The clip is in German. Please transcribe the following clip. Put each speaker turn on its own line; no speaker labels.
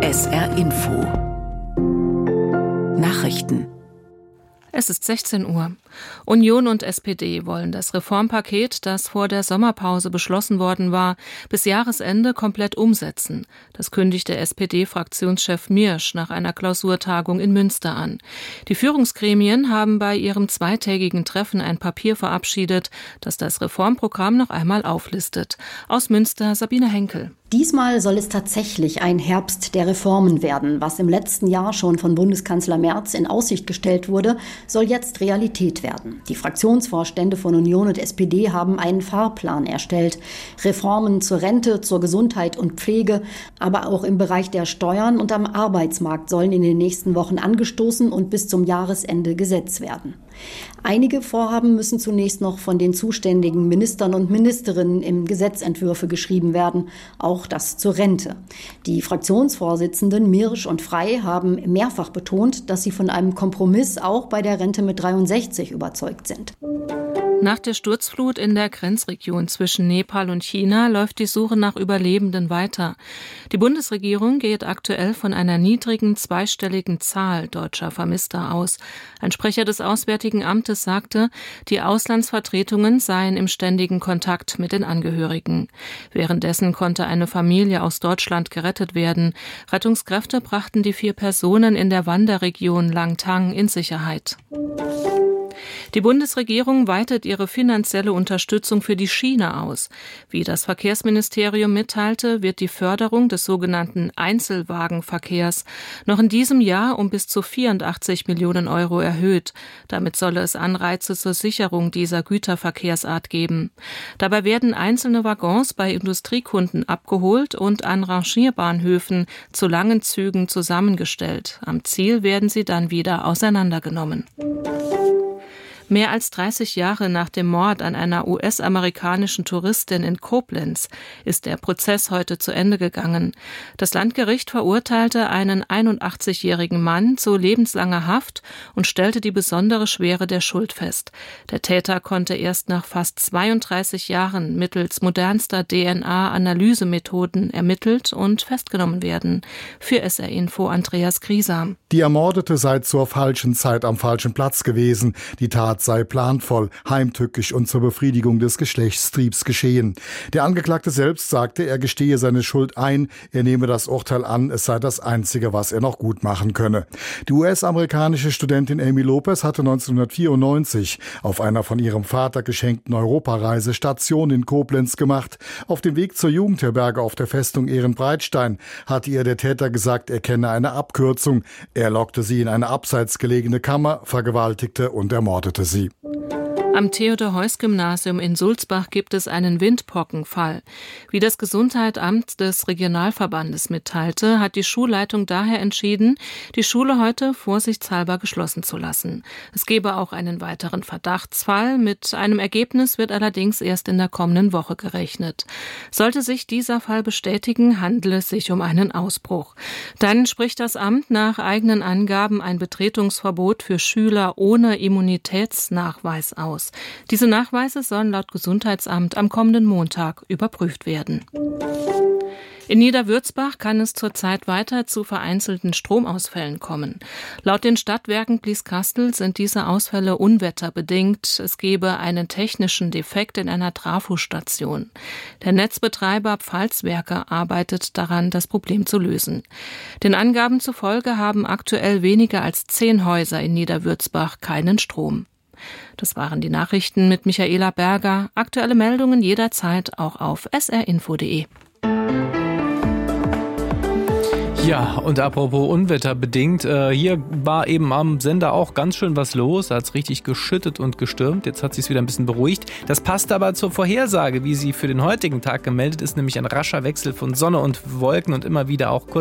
SR Info Nachrichten.
Es ist 16 Uhr. Union und SPD wollen das Reformpaket, das vor der Sommerpause beschlossen worden war, bis Jahresende komplett umsetzen. Das kündigte SPD-Fraktionschef Miersch nach einer Klausurtagung in Münster an. Die Führungsgremien haben bei ihrem zweitägigen Treffen ein Papier verabschiedet, das das Reformprogramm noch einmal auflistet. Aus Münster Sabine Henkel.
Diesmal soll es tatsächlich ein Herbst der Reformen werden. Was im letzten Jahr schon von Bundeskanzler Merz in Aussicht gestellt wurde, soll jetzt Realität werden. Die Fraktionsvorstände von Union und SPD haben einen Fahrplan erstellt. Reformen zur Rente, zur Gesundheit und Pflege, aber auch im Bereich der Steuern und am Arbeitsmarkt sollen in den nächsten Wochen angestoßen und bis zum Jahresende gesetzt werden. Einige Vorhaben müssen zunächst noch von den zuständigen Ministern und Ministerinnen in Gesetzentwürfe geschrieben werden, auch das zur Rente. Die Fraktionsvorsitzenden Miersch und Frey haben mehrfach betont, dass sie von einem Kompromiss auch bei der Rente mit 63 überzeugt sind.
Nach der Sturzflut in der Grenzregion zwischen Nepal und China läuft die Suche nach Überlebenden weiter. Die Bundesregierung geht aktuell von einer niedrigen zweistelligen Zahl deutscher Vermisster aus. Ein Sprecher des Auswärtigen Amtes sagte, die Auslandsvertretungen seien im ständigen Kontakt mit den Angehörigen. Währenddessen konnte eine Familie aus Deutschland gerettet werden. Rettungskräfte brachten die 4 Personen in der Wanderregion Langtang in Sicherheit. Die Bundesregierung weitet ihre finanzielle Unterstützung für die Schiene aus. Wie das Verkehrsministerium mitteilte, wird die Förderung des sogenannten Einzelwagenverkehrs noch in diesem Jahr um bis zu 84 Millionen Euro erhöht. Damit solle es Anreize zur Sicherung dieser Güterverkehrsart geben. Dabei werden einzelne Waggons bei Industriekunden abgeholt und an Rangierbahnhöfen zu langen Zügen zusammengestellt. Am Ziel werden sie dann wieder auseinandergenommen. Mehr als 30 Jahre nach dem Mord an einer US-amerikanischen Touristin in Koblenz ist der Prozess heute zu Ende gegangen. Das Landgericht verurteilte einen 81-jährigen Mann zu lebenslanger Haft und stellte die besondere Schwere der Schuld fest. Der Täter konnte erst nach fast 32 Jahren mittels modernster DNA-Analysemethoden ermittelt und festgenommen werden. Für SR Info Andreas Griesam.
Die Ermordete sei zur falschen Zeit am falschen Platz gewesen. Die Tat sei planvoll, heimtückisch und zur Befriedigung des Geschlechtstriebs geschehen. Der Angeklagte selbst sagte, er gestehe seine Schuld ein, er nehme das Urteil an, es sei das Einzige, was er noch gut machen könne. Die US-amerikanische Studentin Amy Lopez hatte 1994 auf einer von ihrem Vater geschenkten Europareise Station in Koblenz gemacht. Auf dem Weg zur Jugendherberge auf der Festung Ehrenbreitstein hatte ihr der Täter gesagt, er kenne eine Abkürzung. Er lockte sie in eine abseits gelegene Kammer, vergewaltigte und ermordete sie.
Am Theodor-Heuss-Gymnasium in Sulzbach gibt es einen Windpockenfall. Wie das Gesundheitsamt des Regionalverbandes mitteilte, hat die Schulleitung daher entschieden, die Schule heute vorsichtshalber geschlossen zu lassen. Es gebe auch einen weiteren Verdachtsfall. Mit einem Ergebnis wird allerdings erst in der kommenden Woche gerechnet. Sollte sich dieser Fall bestätigen, handelt es sich um einen Ausbruch. Dann spricht das Amt nach eigenen Angaben ein Betretungsverbot für Schüler ohne Immunitätsnachweis aus. Diese Nachweise sollen laut Gesundheitsamt am kommenden Montag überprüft werden. In Niederwürzbach kann es zurzeit weiter zu vereinzelten Stromausfällen kommen. Laut den Stadtwerken Blieskastel sind diese Ausfälle unwetterbedingt. Es gebe einen technischen Defekt in einer Trafostation. Der Netzbetreiber Pfalzwerke arbeitet daran, das Problem zu lösen. Den Angaben zufolge haben aktuell weniger als 10 Häuser in Niederwürzbach keinen Strom. Das waren die Nachrichten mit Michaela Berger. Aktuelle Meldungen jederzeit auch auf srinfo.de.
Ja, und apropos unwetterbedingt, hier war eben am Sender auch ganz schön was los, da hat es richtig geschüttet und gestürmt, jetzt hat es sich wieder ein bisschen beruhigt. Das passt aber zur Vorhersage, wie sie für den heutigen Tag gemeldet ist, nämlich ein rascher Wechsel von Sonne und Wolken und immer wieder auch kurz